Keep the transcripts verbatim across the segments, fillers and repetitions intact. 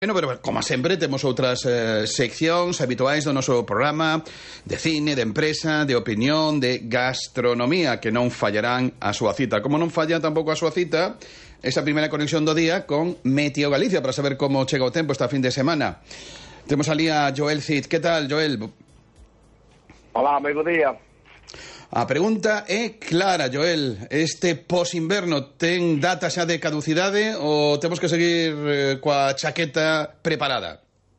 Bueno, pero como sempre temos outras eh, seccións habituais do noso programa de cine, de empresa, de opinión, de gastronomía, que non fallarán a súa cita. Como non falla tampouco a súa cita esa primeira conexión do día con Meteo Galicia para saber como chega o tempo esta fin de semana. Temos ali a Joel Cid. Que tal, Joel? Hola, moi bo día. A pregunta é clara, Joel. Este posinverno ten data xa de caducidade ou temos que seguir eh, coa chaqueta preparada?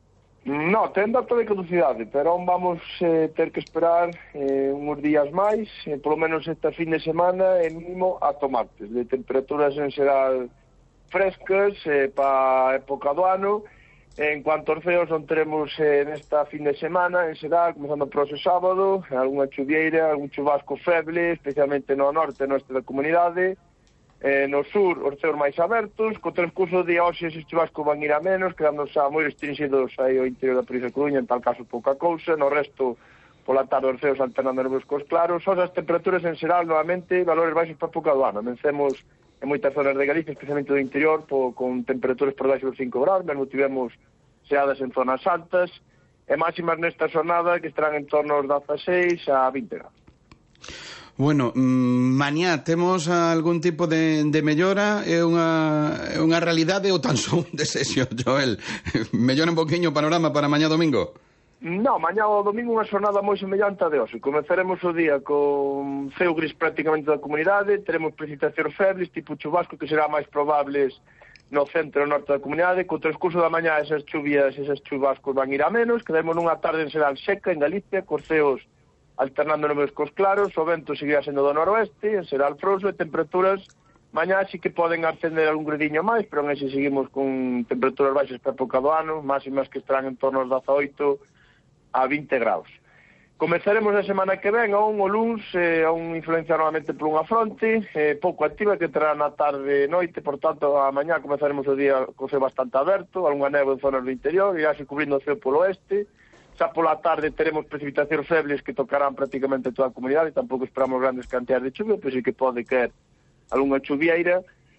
No, ten data de caducidade, pero vamos eh, ter que esperar eh, uns días máis, eh, polo menos esta fin de semana, e mínimo ata martes, de temperaturas en xeral frescas eh, para a época do ano. En cuanto aos ceos, non teremos eh, nesta fin de semana, en xeral, comenzando por ese sábado, algunha chuvieira, algún chubasco feble, especialmente no norte noeste da comunidade. Eh, no sur, os ceos máis abertos, co transcurso de hoxe eses chubascos van ir a menos, quedando xa moi restringidos aí ao interior da provincia de Coruña, en tal caso pouca cousa. No resto, pola tarde, os ceos alternando nubes cos claros. Só as temperaturas en xeral, novamente, valores baixos para a época do ano. Vencemos en moitas zonas de Galicia, especialmente do interior, po, con temperaturas por baixo dos cinco graus, mesmo tivemos xeadas en zonas altas, e máximas nesta xornada que estarán en torno aos dezaseis a vinte graus. Bueno, mmm, mañá temos algún tipo de, de mellora? É unha, é unha realidade ou tan só un desexo, Joel? Mellora un poquinho o panorama para mañá domingo? No, mañá o domingo unha xornada moi semellante a de hoxe. Comezaremos o día con ceo gris prácticamente da comunidade, teremos precipitacións febles, tipo chubasco, que será máis probables no centro e no norte da comunidade. Co transcurso da mañá esas chuvias, esas chubascos van ir a menos. Quedaremos nunha tarde en xeral seca en Galicia, cos ceos alternando nubes cos claros, o vento seguirá sendo do noroeste, en xeral frouxo, e temperaturas mañá sí que poden ascender algún gradiño máis, pero en ese seguimos con temperaturas baixas para a época do ano, máximas que estarán en torno aos dezaoito a vinte graus. Comezaremos a semana que ven, aún o luns, eh, aún influencia novamente por unha fronte, eh, pouco activa, que entrará na tarde e noite, por tanto, a mañá comezaremos o día co ceo bastante aberto, algunha neve en zonas do interior, irá se cubrindo o ceo polo oeste. Xa pola tarde teremos precipitacións febles que tocarán prácticamente toda a comunidade, tampouco esperamos grandes cantidades de chuvia, pero sí que pode caer algunha chuvieira.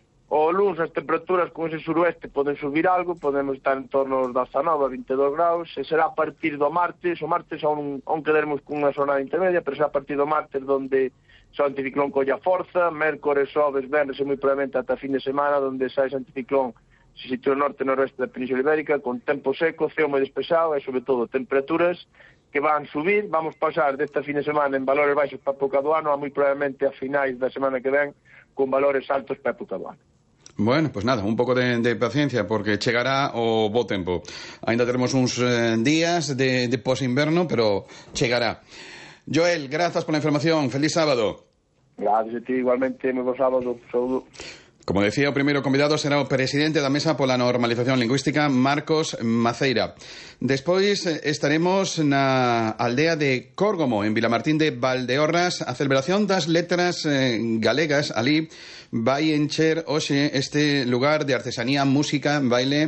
O luns as temperaturas con ese suroeste poden subir algo, podemos estar en torno aos dezanove a vinte e dous graus, e será a partir do martes, o martes aún, aún quedaremos con unha zona intermedia, pero será a partir do martes donde xa o anticiclón colla forza, mércores, xoves, venres e moi probablemente ata fin de semana, donde xa ese anticiclón se sitúa no norte e noroeste da Península Ibérica, con tempo seco, ceo moi despexado e, sobre todo, temperaturas que van subir. Vamos pasar desta fin de semana en valores baixos para a época do ano a moi probablemente a finais da semana que ven con valores altos para a época do ano. Bueno, pues nada, un pouco de, de paciencia porque chegará o bo tempo. Ainda teremos uns eh, días de, de posinverno, pero chegará. Joel, grazas pola información. Feliz sábado. Gracias a ti, igualmente, moi bo sábado. Saúdo. Como decía, o primeiro convidado será o presidente da Mesa pola Normalización Lingüística, Marcos Maceira. Despois estaremos na aldea de Córgomo, en Vilamartín de Valdeorras. A celebración das letras eh, galegas ali vai encher hoxe este lugar de artesanía, música, baile,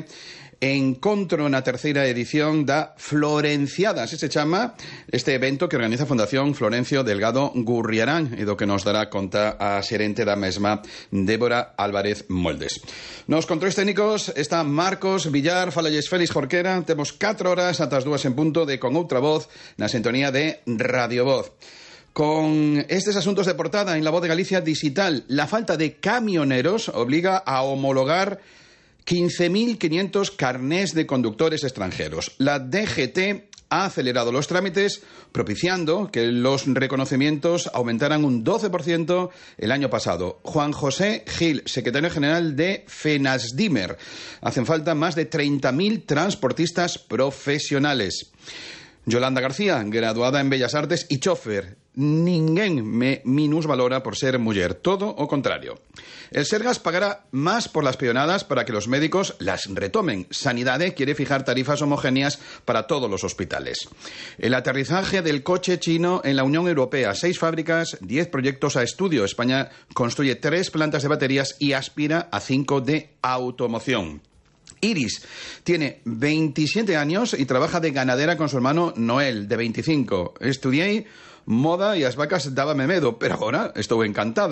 encontro na terceira edición da Florenciada, así se chama este evento que organiza a Fundación Florencio Delgado Gurriarán, e do que nos dará conta a xerente da mesma, Débora Álvarez Moldes. Nos controis técnicos está Marcos Villar, falalles Félix Jorquera. Temos catro horas ata as dúas en punto de Con Outra Voz na sintonía de Radio Voz. Con estes asuntos de portada en La Voz de Galicia Digital, la falta de camioneros obliga a homologar quince mil quinientos carnés de conductores extranjeros. La D G T ha acelerado los trámites, propiciando que los reconocimientos aumentaran un doce por ciento el año pasado. Juan José Gil, secretario general de FENASDIMER. Hacen falta más de treinta mil transportistas profesionales. Yolanda García, graduada en Bellas Artes y chofer. Ninguén me minusvalora por ser muller, todo o contrario. El Sergas pagará más por las peonadas para que los médicos las retomen. Sanidade quiere fijar tarifas homogéneas para todos los hospitales. El aterrizaje del coche chino en la Unión Europea. Seis fábricas, diez proyectos a estudio. España construye tres plantas de baterías y aspira a cinco de automoción. Iris tiene veintisiete años y trabaja de ganadera con su hermano Noel, de veinticinco. Estudié moda y as vacas dábame medo, pero agora estou encantada.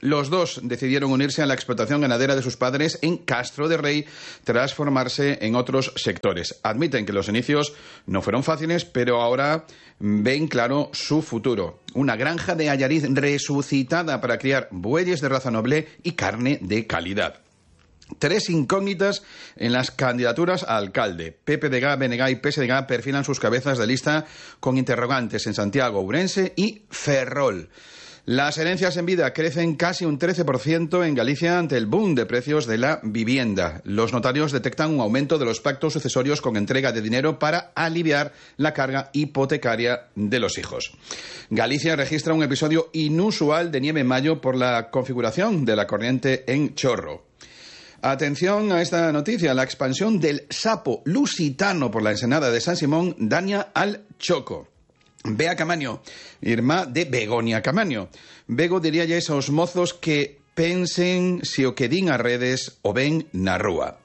Los dos decidieron unirse a la explotación ganadera de sus padres en Castro de Rey tras formarse en otros sectores. Admiten que los inicios no fueron fáciles, pero ahora ven claro su futuro. Una granja de Allariz resucitada para criar bueyes de raza noble y carne de calidad. Tres incógnitas en las candidaturas a alcalde. P P D G, B N G y P S D G perfilan sus cabezas de lista con interrogantes en Santiago, Ourense y Ferrol. Las herencias en vida crecen casi un trece por ciento en Galicia ante el boom de precios de la vivienda. Los notarios detectan un aumento de los pactos sucesorios con entrega de dinero para aliviar la carga hipotecaria de los hijos. Galicia registra un episodio inusual de nieve en mayo por la configuración de la corriente en chorro. Atención a esta noticia. La expansión del sapo lusitano por la ensenada de San Simón daña al Choco. Bea Camaño, irmá de Begoña Camaño. Bego diría ya esos mozos que pensen si o que din a redes o ven na rúa.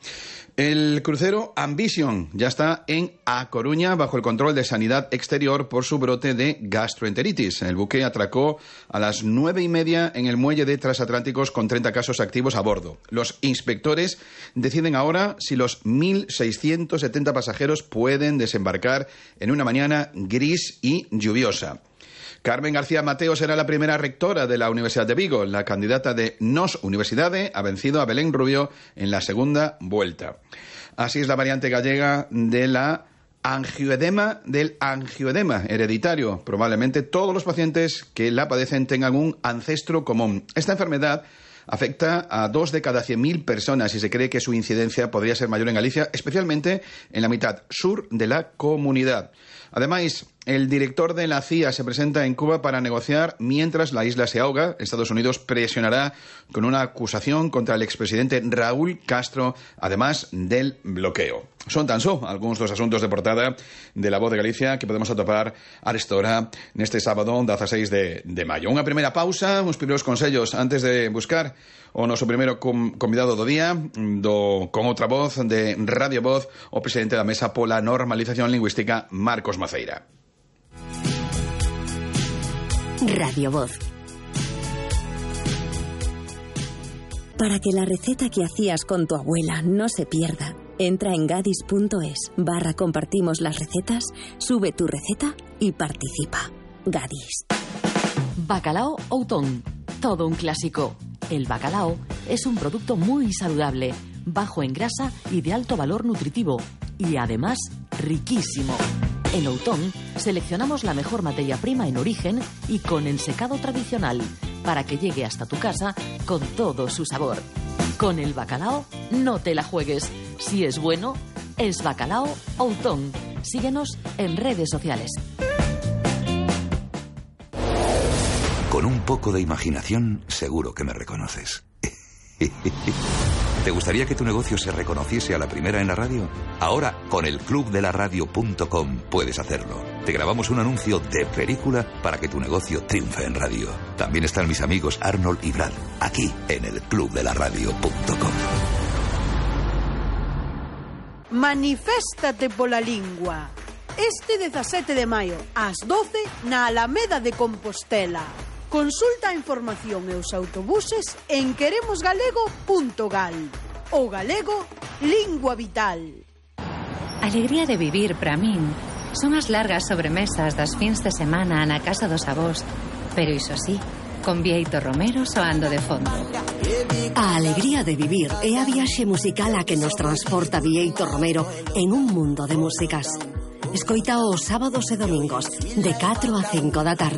El crucero Ambition ya está en A Coruña bajo el control de Sanidad Exterior por su brote de gastroenteritis. El buque atracó a las nueve y media en el muelle de Transatlánticos con treinta casos activos a bordo. Los inspectores deciden ahora si los mil seiscientos setenta pasajeros pueden desembarcar en una mañana gris y lluviosa. Carmen García Mateo será la primera rectora de la Universidad de Vigo. La candidata de Nos Universidade ha vencido a Belén Rubio en la segunda vuelta. Así es la variante gallega de la angioedema del angioedema hereditario. Probablemente todos los pacientes que la padecen tengan un ancestro común. Esta enfermedad afecta a dos de cada cien mil personas y se cree que su incidencia podría ser mayor en Galicia, especialmente en la mitad sur de la comunidad. Además, el director de la C I A se presenta en Cuba para negociar mientras la isla se ahoga. Estados Unidos presionará con una acusación contra el expresidente Raúl Castro, además del bloqueo. Son tan só algúns dos asuntos de portada de La Voz de Galicia que podemos atopar a esta hora neste sábado dieciséis de, de maio. Unha primeira pausa, uns primeiros consellos antes de buscar o noso primeiro com, convidado do día do, con outra voz de Radio Voz, o presidente da Mesa pola Normalización Lingüística, Marcos Maceira. Radio Voz. Para que la receta que hacías con tu abuela no se pierda, entra en gadis.es barra compartimos las recetas, sube tu receta y participa. Gadis. Bacalao Outón. Todo un clásico. El bacalao es un producto muy saludable, bajo en grasa y de alto valor nutritivo. Y además, riquísimo. En Outón seleccionamos la mejor materia prima en origen y con ensecado tradicional para que llegue hasta tu casa con todo su sabor. Con el bacalao no te la juegues. Si es bueno, es Bacalao Outón. Síguenos en redes sociales. Con un poco de imaginación, seguro que me reconoces. ¿Te gustaría que tu negocio se reconociese a la primera en la radio? Ahora, con el club de la radio punto com puedes hacerlo. Te grabamos un anuncio de película para que tu negocio triunfe en radio. También están mis amigos Arnold y Brad, aquí en el club de la radio punto com. Maniféstate pola lingua. Este dezasete de maio, ás doce, na Alameda de Compostela. Consulta a información e os autobuses en queremosgalego punto gal. O galego, lingua vital. Alegría de vivir para min son as largas sobremesas das fins de semana na casa dos avós, pero iso sí, con Bieito Romero soando de fondo. A alegría de vivir é a viaxe musical a que nos transporta Bieito Romero en un mundo de músicas. Escoita os sábados e domingos de catro a cinco da tarde.